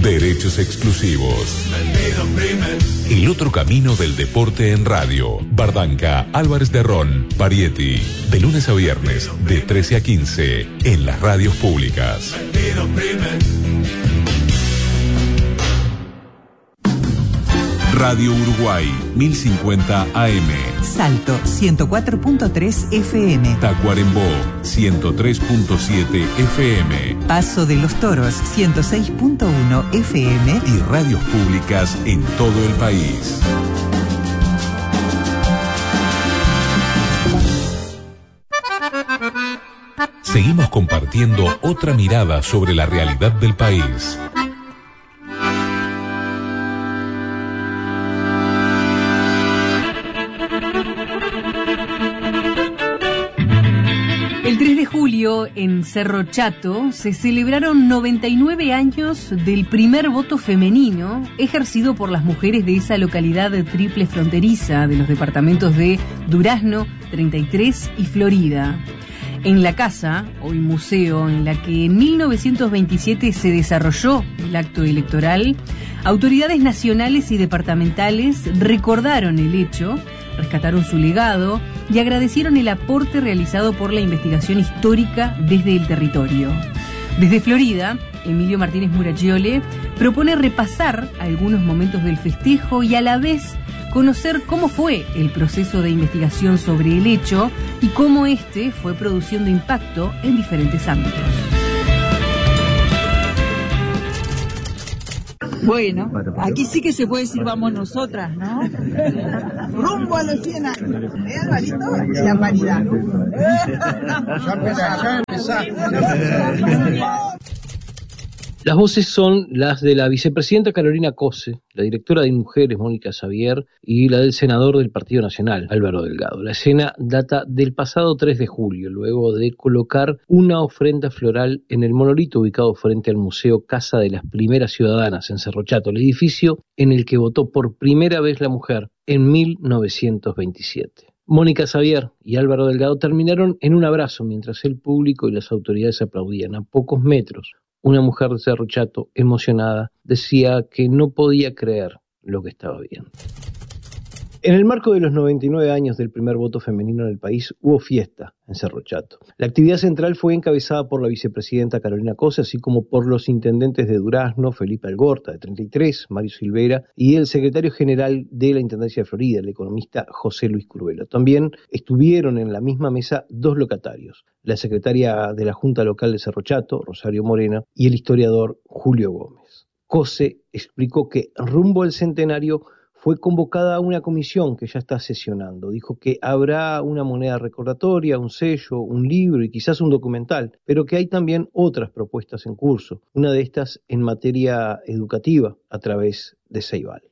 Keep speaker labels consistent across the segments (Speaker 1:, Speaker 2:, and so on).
Speaker 1: Derechos exclusivos. El otro camino del deporte en radio. Bardanca, Álvarez de Ron, Parietti. De lunes a viernes, de 13 a 15, en las radios públicas. Radio Uruguay, 1050 AM.
Speaker 2: Salto, 104.3 FM.
Speaker 1: Tacuarembó, 103.7 FM.
Speaker 2: Paso de los Toros, 106.1 FM.
Speaker 1: Y radios públicas en todo el país. Seguimos compartiendo otra mirada sobre la realidad del país.
Speaker 3: El 3 de julio, en Cerro Chato, se celebraron 99 años del primer voto femenino ejercido por las mujeres de esa localidad triple fronteriza de los departamentos de Durazno, 33 y Florida. En la casa, hoy museo, en la que en 1927 se desarrolló el acto electoral, autoridades nacionales y departamentales recordaron el hecho, rescataron su legado y agradecieron el aporte realizado por la investigación histórica desde el territorio. Desde Florida, Emilio Martínez Murachiole propone repasar algunos momentos del festejo y a la vez conocer cómo fue el proceso de investigación sobre el hecho y cómo este fue produciendo impacto en diferentes ámbitos.
Speaker 4: Bueno, aquí sí que se puede decir vamos nosotras, ¿no? Rumbo a los 100 años. Alvarito? De la paridad.
Speaker 5: Ya empezá. Las voces son las de la vicepresidenta Carolina Cose, la directora de Mujeres, Mónica Xavier, y la del senador del Partido Nacional, Álvaro Delgado. La escena data del pasado 3 de julio, luego de colocar una ofrenda floral en el monolito ubicado frente al Museo Casa de las Primeras Ciudadanas en Cerro Chato, el edificio en el que votó por primera vez la mujer en 1927. Mónica Xavier y Álvaro Delgado terminaron en un abrazo mientras el público y las autoridades aplaudían. A pocos metros, una mujer de Cerro Chato, emocionada, decía que no podía creer lo que estaba viendo. En el marco de los 99 años del primer voto femenino en el país, hubo fiesta en Cerro Chato. La actividad central fue encabezada por la vicepresidenta Carolina Cose, así como por los intendentes de Durazno, Felipe Algorta, de 33, Mario Silvera, y el secretario general de la Intendencia de Florida, el economista José Luis Curvelo. También estuvieron en la misma mesa dos locatarios, la secretaria de la Junta Local de Cerro Chato, Rosario Morena, y el historiador Julio Gómez. Cose explicó que rumbo al centenario fue convocada una comisión que ya está sesionando. Dijo que habrá una moneda recordatoria, un sello, un libro y quizás un documental, pero que hay también otras propuestas en curso, una de estas en materia educativa a través de Ceibal.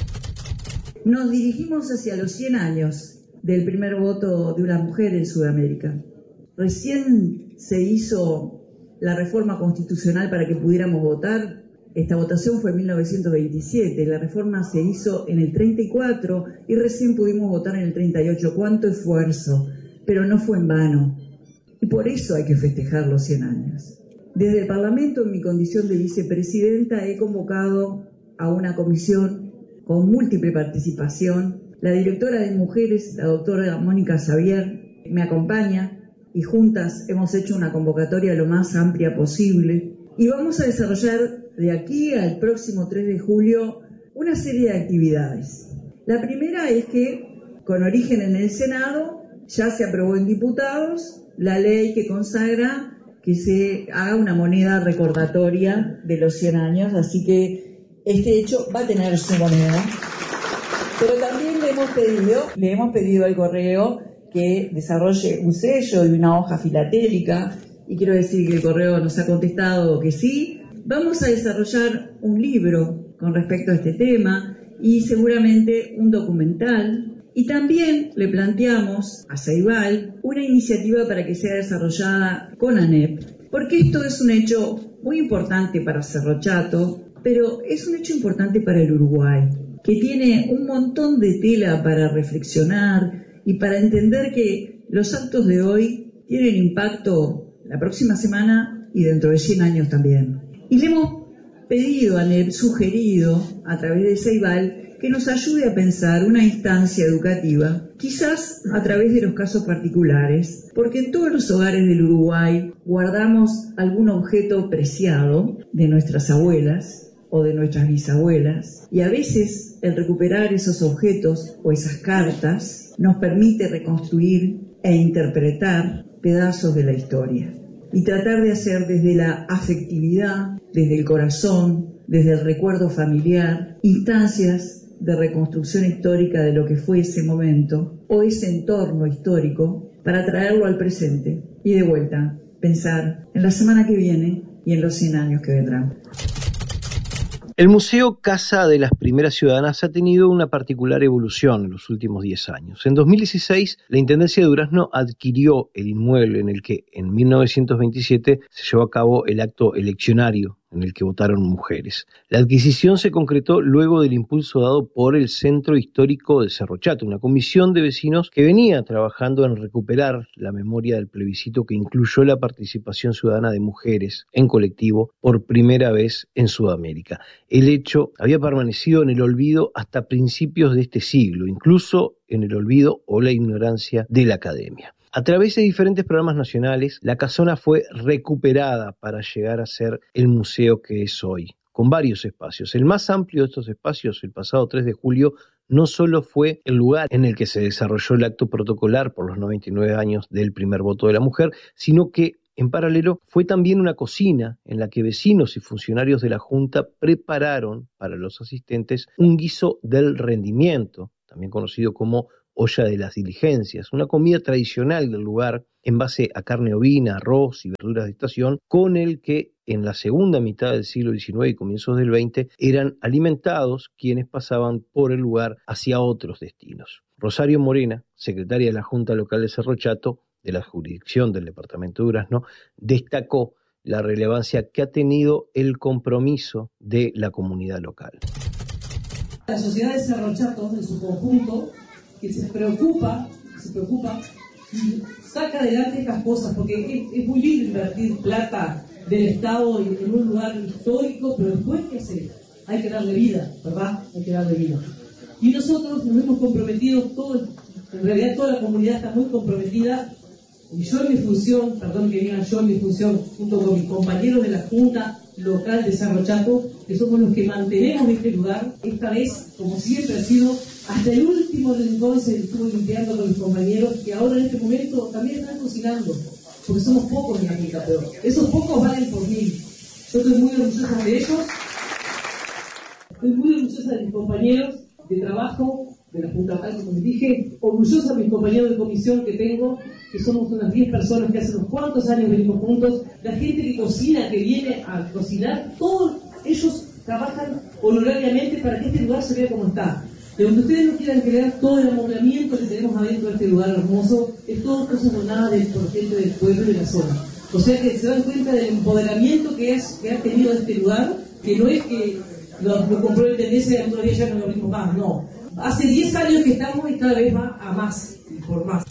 Speaker 6: Nos dirigimos hacia los 100 años del primer voto de una mujer en Sudamérica. Recién se hizo la reforma constitucional para que pudiéramos votar. Esta votación fue en 1927, la reforma se hizo en el 34 y recién pudimos votar en el 38. ¡Cuánto esfuerzo! Pero no fue en vano. Y por eso hay que festejar los 100 años. Desde el Parlamento, en mi condición de vicepresidenta, he convocado a una comisión con múltiple participación. La directora de Mujeres, la doctora Mónica Xavier, me acompaña y juntas hemos hecho una convocatoria lo más amplia posible. Y vamos a desarrollar de aquí al próximo 3 de julio una serie de actividades. La primera es que, con origen en el Senado, ya se aprobó en diputados la ley que consagra que se haga una moneda recordatoria de los 100 años, así que este hecho va a tener su moneda. Pero también le hemos pedido al correo que desarrolle un sello y una hoja filatélica, y quiero decir que el correo nos ha contestado que sí. Vamos a desarrollar un libro con respecto a este tema y seguramente un documental. Y también le planteamos a Ceibal una iniciativa para que sea desarrollada con ANEP, porque esto es un hecho muy importante para Cerro Chato, pero es un hecho importante para el Uruguay, que tiene un montón de tela para reflexionar y para entender que los actos de hoy tienen impacto la próxima semana y dentro de 100 años también. Y le hemos pedido, sugerido a través de Ceibal que nos ayude a pensar una instancia educativa, quizás a través de los casos particulares, porque en todos los hogares del Uruguay guardamos algún objeto preciado de nuestras abuelas o de nuestras bisabuelas, y a veces el recuperar esos objetos o esas cartas nos permite reconstruir e interpretar pedazos de la historia y tratar de hacer desde la afectividad, desde el corazón, desde el recuerdo familiar, instancias de reconstrucción histórica de lo que fue ese momento o ese entorno histórico para traerlo al presente y de vuelta pensar en la semana que viene y en los 100 años que vendrán.
Speaker 5: El Museo Casa de las Primeras Ciudadanas ha tenido una particular evolución en los últimos 10 años. En 2016, la Intendencia de Durazno adquirió el inmueble en el que en 1927 se llevó a cabo el acto eleccionario en el que votaron mujeres. La adquisición se concretó luego del impulso dado por el Centro Histórico de Cerro Chato, una comisión de vecinos que venía trabajando en recuperar la memoria del plebiscito que incluyó la participación ciudadana de mujeres en colectivo por primera vez en Sudamérica. El hecho había permanecido en el olvido hasta principios de este siglo, incluso en el olvido o la ignorancia de la academia. A través de diferentes programas nacionales, la casona fue recuperada para llegar a ser el museo que es hoy, con varios espacios. El más amplio de estos espacios, el pasado 3 de julio, no solo fue el lugar en el que se desarrolló el acto protocolar por los 99 años del primer voto de la mujer, sino que en paralelo fue también una cocina en la que vecinos y funcionarios de la Junta prepararon para los asistentes un guiso del rendimiento, también conocido como olla de las diligencias, una comida tradicional del lugar en base a carne ovina, arroz y verduras de estación, con el que en la segunda mitad del siglo XIX y comienzos del XX eran alimentados quienes pasaban por el lugar hacia otros destinos. Rosario Morena, secretaria de la Junta Local de Cerro Chato, de la jurisdicción del departamento de Durazno, destacó la relevancia que ha tenido el compromiso de la comunidad local.
Speaker 7: La sociedad de Cerro Chato, en su conjunto, que se preocupa y saca adelante estas cosas, porque es muy lindo invertir plata del Estado en un lugar histórico, pero después, ¿qué hacer? Hay que darle vida, ¿verdad? Hay que darle vida. Y nosotros nos hemos comprometido, en realidad toda la comunidad está muy comprometida, y yo en mi función, junto con mis compañeros de la Junta Local de Cerro Chato, que somos los que mantenemos este lugar, esta vez, como siempre ha sido, hasta el último rincón se estuvo limpiando con mis compañeros, que ahora en este momento también están cocinando, porque somos pocos en la Mica, pero esos pocos valen por 1000. Yo estoy muy orgullosa de ellos, estoy muy orgullosa de mis compañeros de trabajo, de la Junta Local, como les dije, orgullosa de mis compañeros de comisión que tengo, que somos unas 10 personas que hace unos cuantos años venimos juntos, la gente que cocina, que viene a cocinar, todos ellos trabajan honorariamente para que este lugar se vea como está. De donde ustedes no quieran crear, todo el amoblamiento que tenemos adentro de este lugar hermoso es todo cosas donadas por gente del pueblo y de la zona. O sea que se dan cuenta del empoderamiento que ha tenido este lugar, que no es que lo compró el Intendencia y alguna vez ya no lo abrimos más, no. Hace 10 años que estamos y cada vez va a más, y por más.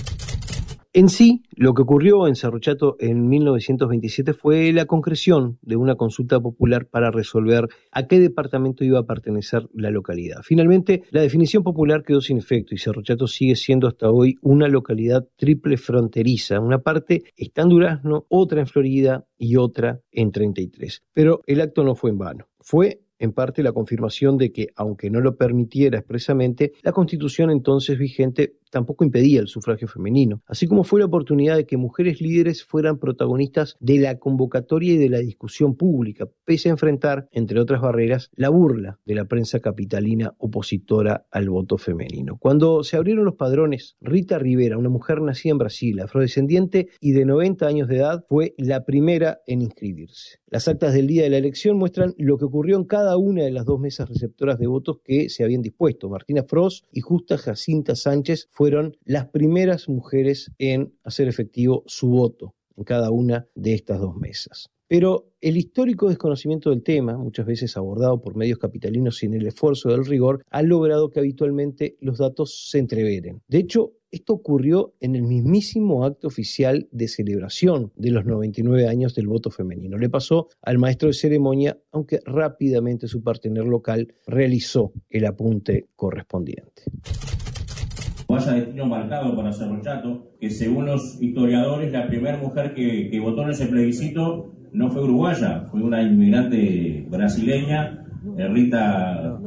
Speaker 5: En sí, lo que ocurrió en Cerro Chato en 1927 fue la concreción de una consulta popular para resolver a qué departamento iba a pertenecer la localidad. Finalmente, la definición popular quedó sin efecto y Cerro Chato sigue siendo hasta hoy una localidad triple fronteriza. Una parte está en Durazno, otra en Florida y otra en 33. Pero el acto no fue en vano. Fue en parte la confirmación de que, aunque no lo permitiera expresamente, la Constitución entonces vigente tampoco impedía el sufragio femenino, así como fue la oportunidad de que mujeres líderes fueran protagonistas de la convocatoria y de la discusión pública, pese a enfrentar, entre otras barreras, la burla de la prensa capitalina opositora al voto femenino. Cuando se abrieron los padrones, Rita Rivera, una mujer nacida en Brasil, afrodescendiente y de 90 años de edad, fue la primera en inscribirse. Las actas del día de la elección muestran lo que ocurrió en cada una de las 2 mesas receptoras de votos que se habían dispuesto. Martina Frost y Justa Jacinta Sánchez fueron las primeras mujeres en hacer efectivo su voto en cada una de estas 2 mesas. Pero el histórico desconocimiento del tema, muchas veces abordado por medios capitalinos sin el esfuerzo del rigor, ha logrado que habitualmente los datos se entreveren. De hecho, Esto ocurrió en el mismísimo acto oficial de celebración de los 99 años del voto femenino. Le pasó al maestro de ceremonia, aunque rápidamente su partener local realizó el apunte correspondiente.
Speaker 8: Vaya destino marcado para Cerro Chato, que según los historiadores, la primera mujer que votó en ese plebiscito no fue uruguaya, fue una inmigrante brasileña, Rita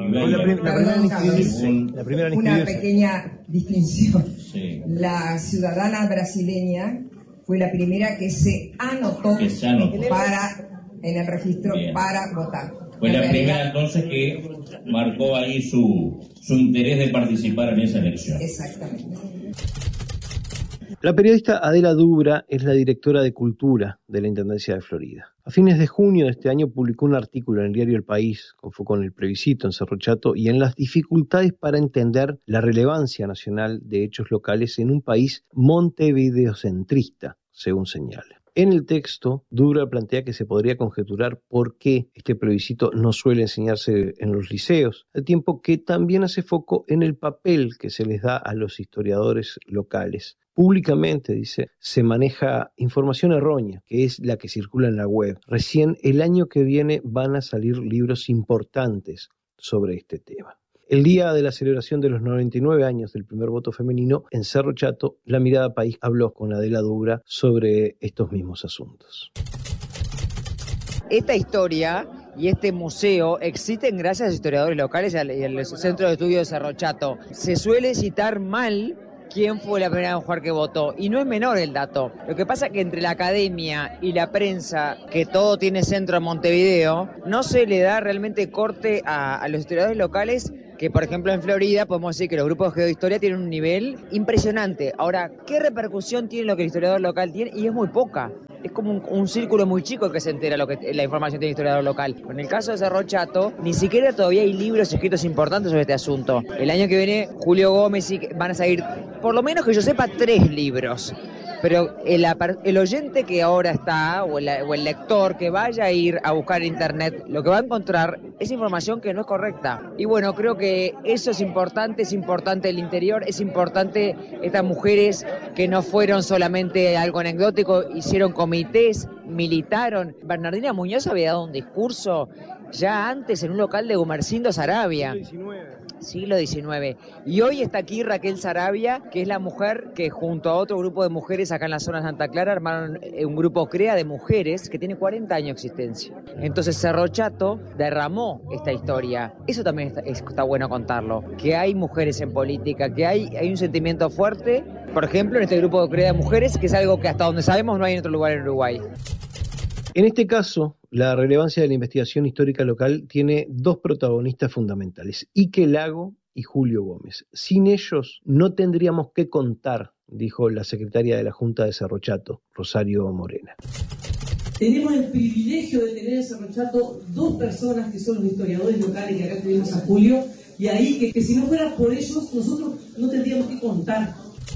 Speaker 9: La primera una pequeña distinción. Sí. La ciudadana brasileña fue la primera que se anotó, en el registro. Bien. Para votar.
Speaker 8: Fue la primera entonces que marcó ahí su interés de participar en esa elección.
Speaker 9: Exactamente.
Speaker 5: La periodista Adela Dubra es la directora de Cultura de la Intendencia de Florida. A fines de junio de este año publicó un artículo en el diario El País, con foco en el plebiscito en Cerro Chato y en las dificultades para entender la relevancia nacional de hechos locales en un país montevideocentrista, según señala. En el texto, Dubra plantea que se podría conjeturar por qué este plebiscito no suele enseñarse en los liceos, al tiempo que también hace foco en el papel que se les da a los historiadores locales. Públicamente, dice, se maneja información errónea, que es la que circula en la web. Recién el año que viene van a salir libros importantes sobre este tema. El día de la celebración de los 99 años del primer voto femenino, en Cerro Chato, La Mirada País habló con Adela Dubra sobre estos mismos asuntos.
Speaker 10: Esta historia y este museo existen gracias a los historiadores locales y al Centro de Estudios de Cerro Chato. Se suele citar mal quién fue la primera mujer que votó, y no es menor el dato. Lo que pasa es que entre la academia y la prensa, que todo tiene centro en Montevideo, no se le da realmente corte a los historiadores locales, que por ejemplo en Florida podemos decir que los grupos de geohistoria tienen un nivel impresionante. Ahora, ¿qué repercusión tiene lo que el historiador local tiene? Y es muy poca. Es como un círculo muy chico el que se entera la información del historiador local. En el caso de Cerro Chato, ni siquiera todavía hay libros escritos importantes sobre este asunto. El año que viene, Julio Gómez van a salir, por lo menos que yo sepa, 3 libros. Pero el oyente que ahora está, o el lector que vaya a ir a buscar en internet, lo que va a encontrar es información que no es correcta. Y bueno, creo que eso es importante el interior, es importante estas mujeres que no fueron solamente algo anecdótico, hicieron comités, militaron. Bernardina Muñoz había dado un discurso ya antes en un local de Gumersindo Sarabia. Siglo XIX. Y hoy está aquí Raquel Sarabia, que es la mujer que junto a otro grupo de mujeres acá en la zona de Santa Clara armaron un grupo CREA de mujeres que tiene 40 años de existencia. Entonces Cerro Chato derramó esta historia. Eso también está bueno contarlo, que hay mujeres en política, que hay un sentimiento fuerte, por ejemplo en este grupo de CREA de mujeres, que es algo que hasta donde sabemos no hay en otro lugar en Uruguay.
Speaker 5: En este caso, la relevancia de la investigación histórica local tiene 2 protagonistas fundamentales, Ike Lago y Julio Gómez. Sin ellos no tendríamos que contar, dijo la secretaria de la Junta de Cerro Chato, Rosario Morena.
Speaker 7: Tenemos el privilegio de tener en Cerro Chato 2 personas que son los historiadores locales, que acá tenemos a Julio, y ahí que si no fuera por ellos, nosotros no tendríamos que contar.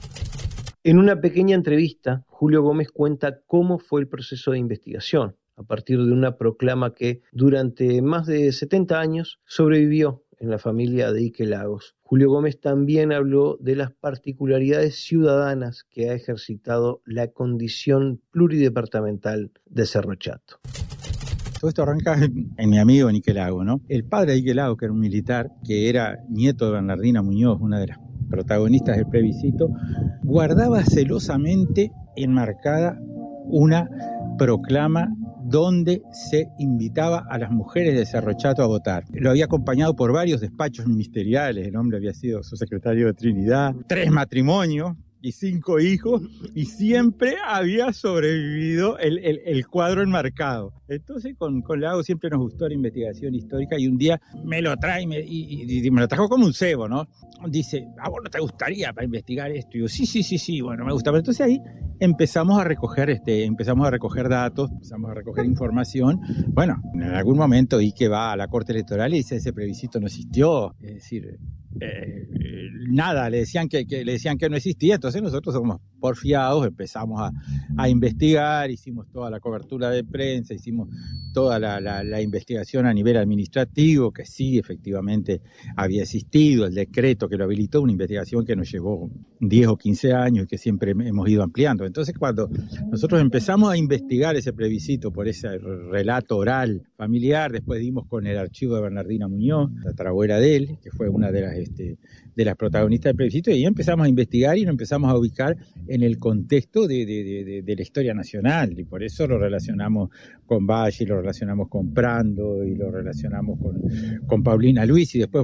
Speaker 5: En una pequeña entrevista, Julio Gómez cuenta cómo fue el proceso de investigación, a partir de una proclama que durante más de 70 años sobrevivió en la familia de Ike Lagos. Julio Gómez también habló de las particularidades ciudadanas que ha ejercitado la condición pluridepartamental de Cerro Chato.
Speaker 11: Todo esto arranca en mi amigo Ike Lago, ¿no? El padre de Ike Lago, que era un militar, que era nieto de Bernardina Muñoz, una de las protagonistas del plebiscito, guardaba celosamente enmarcada una proclama donde se invitaba a las mujeres de Cerro Chato a votar. Lo había acompañado por varios despachos ministeriales, el hombre había sido subsecretario de Trinidad, 3 matrimonios y 5 hijos, y siempre había sobrevivido el cuadro enmarcado. Entonces con Lago siempre nos gustó la investigación histórica, y un día me lo trae y me lo trajo como un cebo, ¿no? Dice, ¿a vos no te gustaría para investigar esto? Y yo, sí, bueno, me gusta. Pero entonces ahí empezamos a recoger datos, empezamos a recoger información. Bueno, en algún momento Ike va a la Corte Electoral y dice, ese plebiscito no existió. Es decir, nada, le decían que no existía. Entonces nosotros somos porfiados, empezamos a investigar, hicimos toda la cobertura de prensa, hicimos toda la investigación a nivel administrativo, que sí, efectivamente había existido el decreto que lo habilitó, una investigación que nos llevó 10 o 15 años y que siempre hemos ido ampliando. Entonces, cuando nosotros empezamos a investigar ese plebiscito por ese relato oral familiar, después dimos con el archivo de Bernardina Muñoz, la tatarabuela de él, que fue una de las protagonistas del plebiscito, y ahí empezamos a investigar y nos empezamos a ubicar en el contexto de la historia nacional, y por eso lo relacionamos con Valle, lo relacionamos con Prando, y lo relacionamos con Paulina Luisi, y después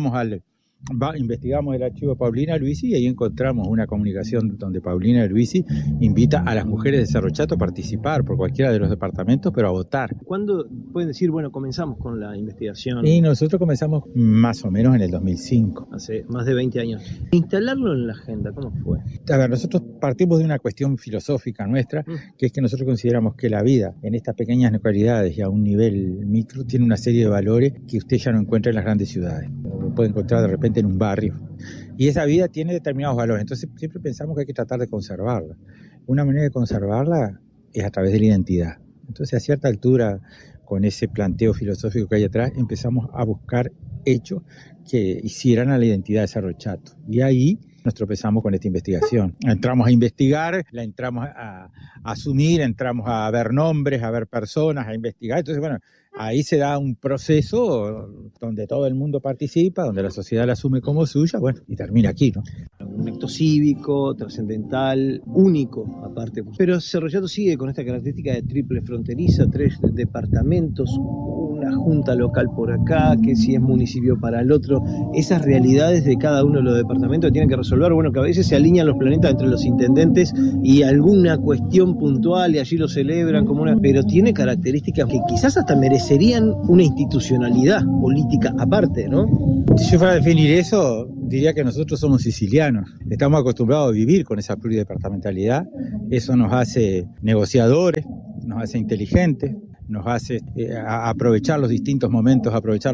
Speaker 11: investigamos el archivo de Paulina Luisi y ahí encontramos una comunicación donde Paulina Luisi invita a las mujeres de Cerro Chato a participar por cualquiera de los departamentos, pero a votar.
Speaker 5: ¿Cuándo pueden decir, bueno, comenzamos con la investigación?
Speaker 11: Y nosotros comenzamos más o menos en el 2005.
Speaker 5: Hace más de 20 años. Instalarlo en la agenda, ¿cómo fue?
Speaker 11: A ver, nosotros partimos de una cuestión filosófica nuestra, que es que nosotros consideramos que la vida en estas pequeñas localidades y a un nivel micro tiene una serie de valores que usted ya no encuentra en las grandes ciudades. Lo puede encontrar de repente en un barrio. Y esa vida tiene determinados valores. Entonces siempre pensamos que hay que tratar de conservarla. Una manera de conservarla es a través de la identidad. Entonces a cierta altura, con ese planteo filosófico que hay atrás, empezamos a buscar hechos que hicieran a la identidad de Cerro Chato. Y ahí nos tropezamos con esta investigación. Entramos a investigar, la entramos a asumir, entramos a ver nombres, a ver personas, a investigar. Entonces, bueno, ahí se da un proceso donde todo el mundo participa, donde la sociedad la asume como suya, bueno, y termina aquí, ¿no?
Speaker 5: Un acto cívico, trascendental, único, aparte. Pero Cerro Chato sigue con esta característica de triple fronteriza, 3 departamentos, una junta local por acá, que si es municipio para el otro. Esas realidades de cada uno de los departamentos tienen que resolver, bueno, que a veces se alinean los planetas entre los intendentes y alguna cuestión puntual y allí lo celebran como una... Pero tiene características que quizás hasta merecerían una institucionalidad política aparte, ¿no?
Speaker 11: Si yo fuera a definir eso, diría que nosotros somos sicilianos. Estamos acostumbrados a vivir con esa pluridepartamentalidad. Eso nos hace negociadores, nos hace inteligentes, nos hace aprovechar los distintos momentos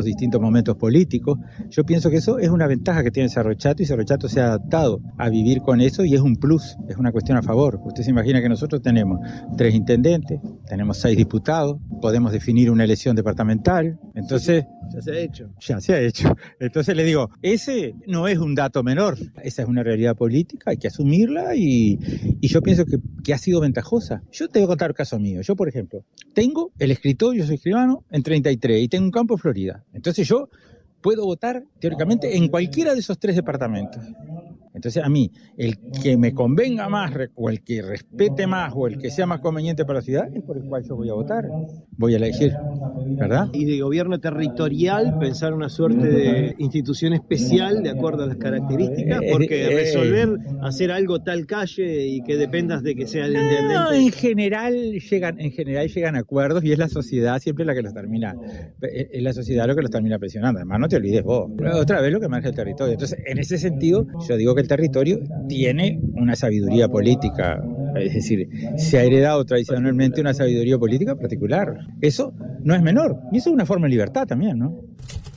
Speaker 11: políticos. Yo pienso que eso es una ventaja que tiene Cerro Chato, y Cerro Chato se ha adaptado a vivir con eso, y es un plus, es una cuestión a favor. Usted se imagina que nosotros tenemos 3 intendentes, tenemos 6 diputados, podemos definir una elección departamental, entonces...
Speaker 5: Ya se ha hecho.
Speaker 11: Ya se ha hecho. Entonces le digo, ese no es un dato menor, esa es una realidad política, hay que asumirla, y yo pienso que ha sido ventajosa. Yo te voy a contar un caso mío. Yo, por ejemplo, tengo el escritorio, yo soy escribano, en 33, y tengo un campo en Florida. Entonces yo puedo votar, teóricamente, en cualquiera de esos 3 departamentos. Entonces a mí, el que me convenga más, o el que respete más, o el que sea más conveniente para la ciudad, es por el cual yo voy a votar, voy a elegir, ¿verdad?
Speaker 5: Y de gobierno territorial, pensar una suerte de institución especial de acuerdo a las características, porque resolver hacer algo tal calle y que dependas de que sea el intendente...
Speaker 11: No, en general llegan acuerdos, y es la sociedad siempre la que los termina, es la sociedad lo que los termina presionando. Además, no te olvides vos, otra vez lo que marca el territorio. Entonces, en ese sentido, yo digo que el territorio tiene una sabiduría política, es decir, se ha heredado tradicionalmente una sabiduría política particular. Eso no es menor, y eso es una forma de libertad también, ¿no?